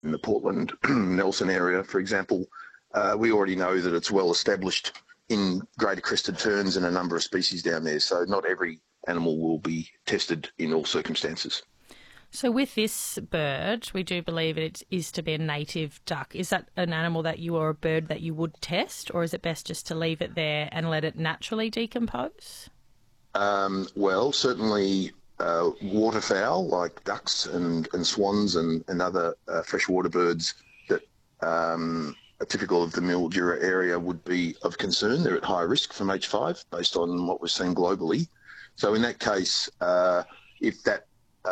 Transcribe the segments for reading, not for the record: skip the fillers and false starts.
in the Portland, Nelson area, for example, we already know that it's well established in greater crested terns and a number of species down there. So not every animal will be tested in all circumstances. So with this bird, we do believe it is to be a native duck. Is that an animal that you or a bird that you would test, or is it best just to leave it there and let it naturally decompose? Well, certainly waterfowl like ducks and swans and other freshwater birds that are typical of the Mildura area would be of concern. They're at high risk from H5 based on what we're seeing globally. So in that case, if that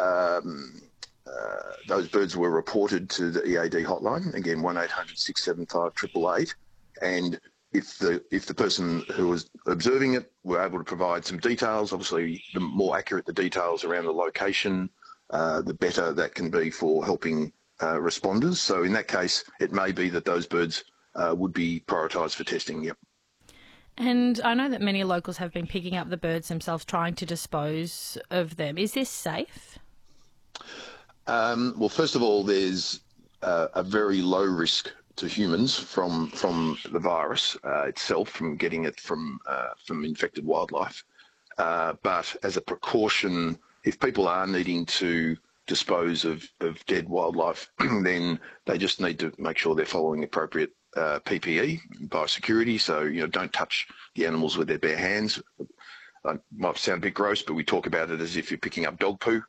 those birds were reported to the EAD hotline, again 1-800-675-888, and if the person who was observing it were able to provide some details, obviously the more accurate the details around the location, the better that can be for helping responders. So in that case, it may be that those birds would be prioritised for testing. Yep. And I know that many locals have been picking up the birds themselves, trying to dispose of them. Is this safe? Well, first of all, there's a very low risk to humans from the virus itself, from getting it from infected wildlife. But as a precaution, if people are needing to dispose of dead wildlife, then they just need to make sure they're following appropriate PPE, biosecurity. So, don't touch the animals with their bare hands. Might sound a bit gross, but we talk about it as if you're picking up dog poo.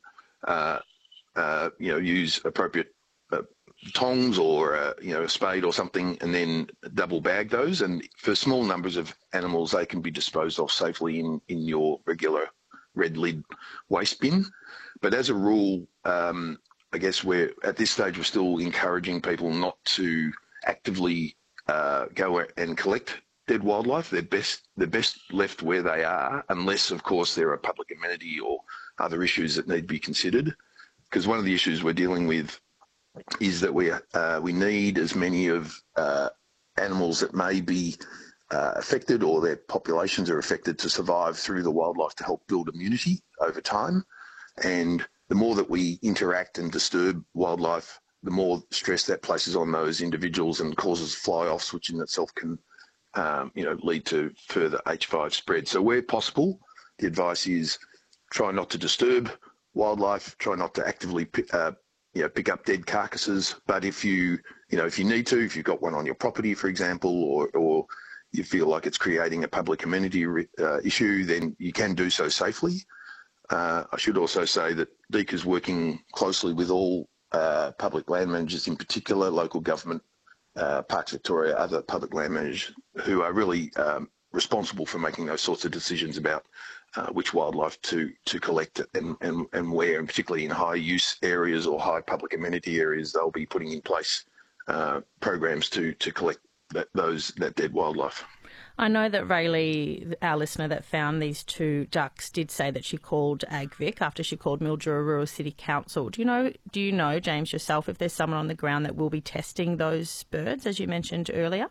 Use appropriate tongs or a spade or something, and then double bag those. And for small numbers of animals, they can be disposed of safely in your regular red lid waste bin. But as a rule, I guess at this stage we're still encouraging people not to actively go and collect dead wildlife. They're best left where they are, unless, of course, there are public amenity or other issues that need to be considered. Because one of the issues we're dealing with is that we need as many of animals that may be affected or their populations are affected to survive through the wildlife to help build immunity over time. And the more that we interact and disturb wildlife, the more stress that places on those individuals and causes fly-offs, which in itself can lead to further H5 spread. So where possible, the advice is try not to disturb wildlife, try not to actively pick up dead carcasses. But if you need to, if you've got one on your property, for example, or you feel like it's creating a public amenity issue, then you can do so safely. I should also say that DEEK is working closely with all public land managers, in particular local government, Parks Victoria, other public land managers who are really responsible for making those sorts of decisions about which wildlife to collect and where, and particularly in high use areas or high public amenity areas, they'll be putting in place programs to collect that dead wildlife. I know that Rayleigh, our listener that found these two ducks, did say that she called AgVic after she called Mildura Rural City Council. Do you know, James, yourself, if there's someone on the ground that will be testing those birds, as you mentioned earlier?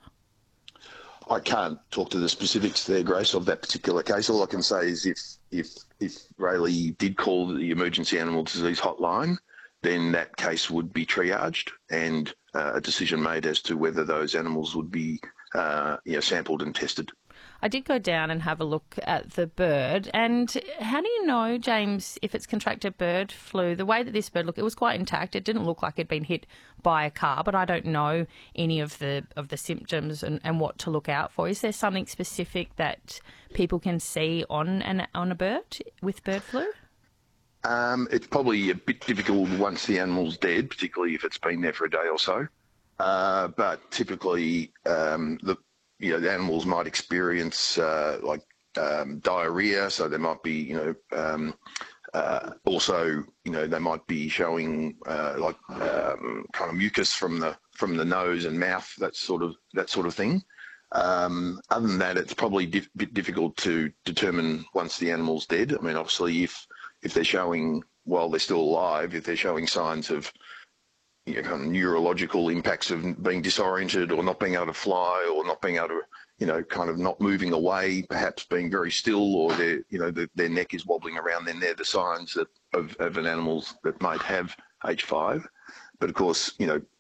I can't talk to the specifics there, Grace, of that particular case. All I can say is if Rayleigh did call the emergency animal disease hotline, then that case would be triaged and a decision made as to whether those animals would be sampled and tested. I did go down and have a look at the bird. And how do you know, James, if it's contracted bird flu? The way that this bird looked, it was quite intact. It didn't look like it'd been hit by a car, but I don't know any of the symptoms and what to look out for. Is there something specific that people can see on a bird with bird flu? It's probably a bit difficult once the animal's dead, particularly if it's been there for a day or so. But typically, the animals might experience diarrhea, so there might be, also, they might be showing kind of mucus from the nose and mouth, that sort of thing. Other than that, it's probably a bit difficult to determine once the animal's dead. I mean, obviously, if they're showing, while they're still alive, if they're showing signs of kind of neurological impacts of being disoriented or not being able to fly or not being able to, kind of not moving away, perhaps being very still, or their neck is wobbling around, then they're the signs of an animal that might have H5. But of course,